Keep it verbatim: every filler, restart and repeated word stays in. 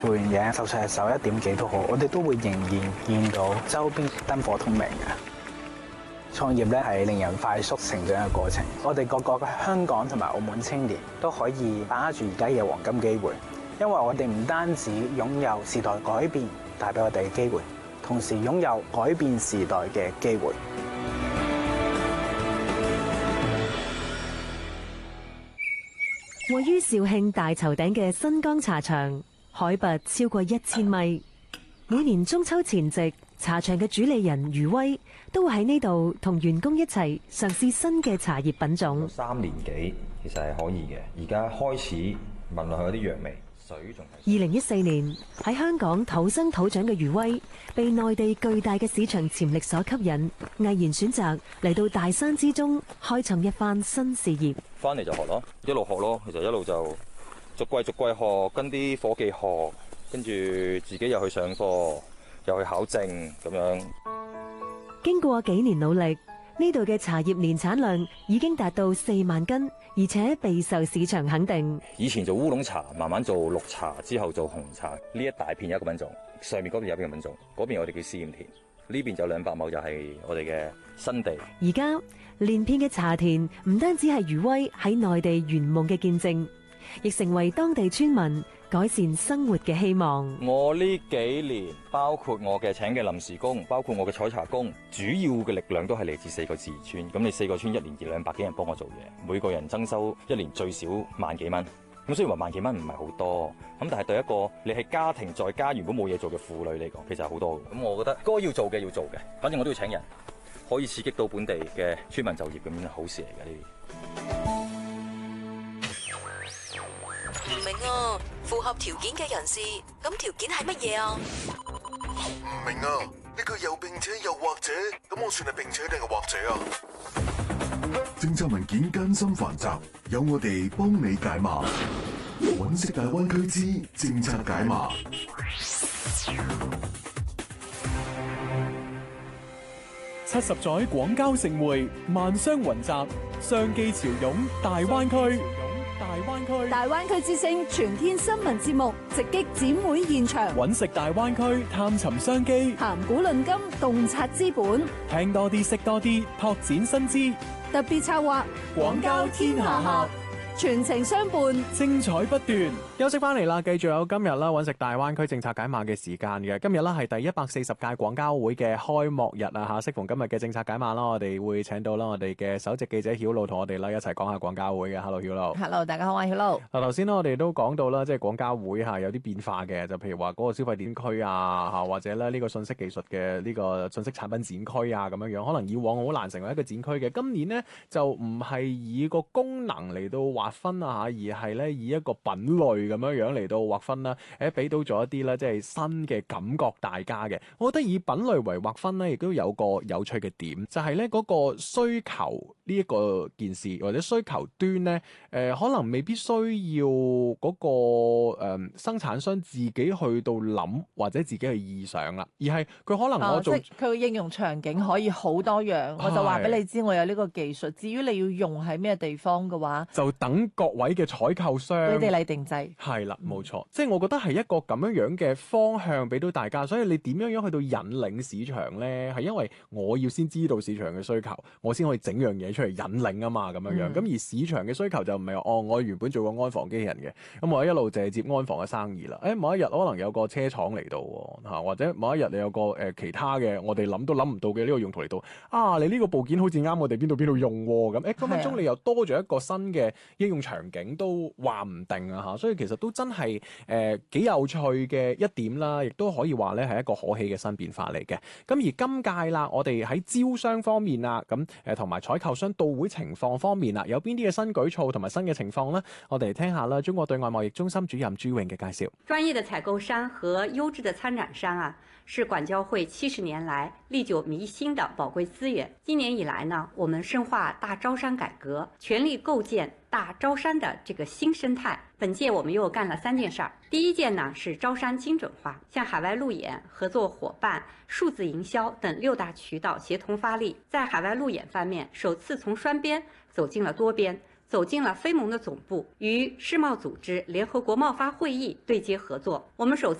做完嘢，就算係十一點幾都好，我哋都會仍然見到周邊燈火通明嘅。創業咧係令人快速成長嘅過程，我哋個個香港同埋澳門青年都可以把握住而家嘅黃金機會，因為我哋唔單止擁有時代改變帶俾我哋嘅機會，同時擁有改變時代嘅機會。 位於肇慶大頭頂嘅新江茶場，海拔超過一千米。每年中秋前夕，茶場嘅主理人余威都會喺呢度同員工一齊嘗試新嘅茶葉品種。 三年幾其實係可以嘅，而家開始聞落去有啲藥味。水仲係。 二零一四年喺香港土生土長嘅余威，被內地巨大嘅市場潛力所吸引，毅然選擇嚟到大山之中開創一番新事業。 翻嚟就學咯，一路學咯，其實一路就逐季逐季學，跟啲伙計學，跟住自己又去上課，又去考證咁樣。 經過幾年努力，呢度嘅茶葉年產量已經達到四萬斤，而且備受市場肯定。 以前做烏龍茶，慢慢做綠茶，之後做紅茶。呢一大片有一個品種，上面嗰邊有一個品種，嗰邊我哋叫試驗田，呢邊就兩百畝就係我哋嘅新地。 而家連片嘅茶田唔單止係余威喺內地圓夢嘅見證，亦成為當地村民改善生活嘅希望。 我呢幾年，包括我嘅請嘅臨時工，包括我嘅採茶工，主要嘅力量都係嚟自四個自然村。咁你四個村一年二兩百幾人幫我做嘢，每個人增收一年最少萬幾蚊。咁雖然話萬幾蚊唔係好多，咁但係對一個你係家庭在家原本冇嘢做嘅婦女嚟講，其實係好多。咁我覺得該要做嘅要做嘅，反正我都要請人，可以刺激到本地嘅村民就業，咁樣係好事嚟嘅呢啲。 唔明啊，符合條件嘅人士，咁條件係乜嘢啊？ 唔明啊，呢個又並且又或者，咁我算係並且定係或者啊？ 政策文件艱辛繁雜，有我哋幫你解碼。揾食大灣區之政策解碼。 七十載廣交盛會，萬商雲集，商機潮湧大灣區。大灣區大灣區之聲全天新聞節目直擊展會現場， 揾食大灣區探尋商機， 談古論今洞察資本， 聽多啲識多啲拓展新知， 特別策劃廣交天下客，全程相伴， 精彩不斷。休息翻嚟啦，繼續有今日啦，揾食大灣區政策解碼嘅時間嘅。今日啦係第一百四十屆廣交會嘅開幕日啊嚇，適逢今日嘅政策解碼啦，我哋會請到啦我哋嘅首席記者曉露同我哋啦一齊講下廣交會嘅。Hello 曉露。 Hello， 大家好，我係曉露。 嗱頭先咧我哋都講到啦，即係廣交會嚇有啲變化嘅，就譬如話嗰個消費點區啊嚇，或者咧呢個信息技術嘅呢個信息產品展區啊咁樣樣，可能以往好難成為一個展區嘅，今年呢，就唔係以個功能嚟到劃分啊嚇，而係咧以一個品類咁樣樣嚟到劃分啦，誒俾到咗一啲咧，即係新嘅感覺大家嘅。我覺得以品類為劃分咧，亦都有個有趣嘅點，就係咧嗰個需求呢一個件事，或者需求端咧，誒、呃、可能未必需要嗰、那個誒、呃、生產商自己去到諗或者自己去意想啦，而係佢可能我做佢嘅、哦、應用場景可以好多樣，我就話俾你知我有呢個技術。至於你要用喺咩地方嘅話， 就等各位嘅採購商你哋嚟定製。 係啦，冇錯。即係我覺得係一個咁樣樣嘅方向俾到大家，所以你點樣樣去到引領市場咧？係因為我要先知道市場嘅需求，我先可以整樣嘢出嚟引領啊嘛，咁樣樣。咁、嗯、而市場嘅需求就唔係哦，我原本做過安防機器人嘅，咁我一路就係接安防嘅生意啦。誒，某一日可能有個車廠嚟到嚇，或者某一日你有個誒、呃、其他嘅我哋諗都諗唔到嘅呢個用途嚟到啊，你呢個部件好似啱我哋邊度邊度用喎，咁誒分分鐘你又多咗一個新嘅應用場景都話唔定啊嚇，所以其實都真係誒、呃、幾有趣嘅一點啦，亦都可以話咧係一個可喜嘅新變化嚟嘅。咁而今屆啦，我哋喺招商方面啊，咁誒同埋採購商到會情況方面啊，有邊啲嘅新舉措同埋新嘅情況呢？我哋嚟聽下啦，中國對外貿易中心主任朱穎嘅介紹。 專業的採購商和優質的參展商啊，是廣交會七十年來歷久彌新的寶貴資源。今年以來呢，我們深化大招商改革，全力構建大招商的這個新生態。本屆我們又幹了三件事兒。第一件呢是招商精準化，向海外路演、合作夥伴、數字營銷等六大渠道協同發力，在海外路演方面，首次從雙邊走進了多邊。 走进了非盟的总部，与世贸组织、联合国贸发会议对接合作。我们首次